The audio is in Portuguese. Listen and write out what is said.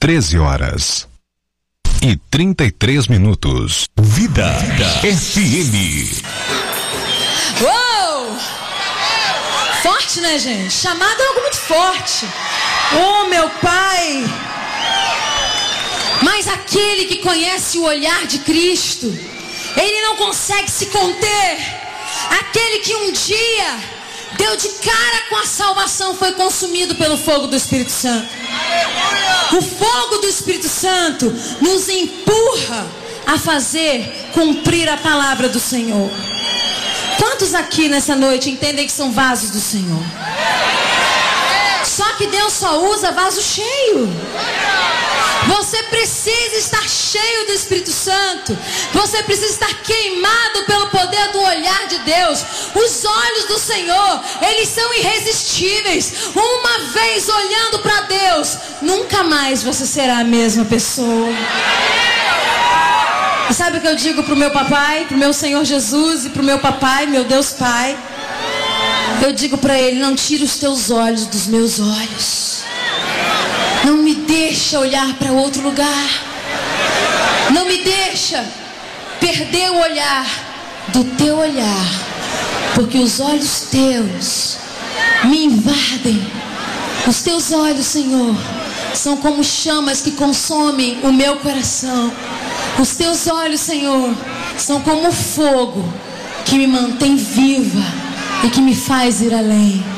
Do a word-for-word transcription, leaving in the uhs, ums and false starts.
treze horas e trinta e três minutos. Vida, Vida F M. Uou! Forte, né, gente? Chamado é algo muito forte. Oh, meu Pai! Mas aquele que conhece o olhar de Cristo, ele não consegue se conter. Aquele que um dia deu de cara com a salvação foi consumido pelo fogo do Espírito Santo. O fogo do Espírito Santo nos empurra a fazer cumprir a palavra do Senhor. Quantos aqui nessa noite entendem que são vasos do Senhor? Só que Deus só usa vaso cheio. Você precisa estar cheio do Espírito Santo. Você precisa estar queimado pelo poder do olhar de Deus. Os olhos do Senhor, eles são irresistíveis. Uma vez olhando para Deus, nunca mais você será a mesma pessoa. E sabe o que eu digo pro meu papai, pro meu Senhor Jesus e pro meu papai, meu Deus Pai? Eu digo para ele: não tira os teus olhos dos meus olhos. Não me deixa olhar para outro lugar. Não me deixa perder o olhar do teu olhar. Porque os olhos teus me invadem. Os teus olhos, Senhor, são como chamas que consomem o meu coração. Os teus olhos, Senhor, são como fogo que me mantém viva e que me faz ir além.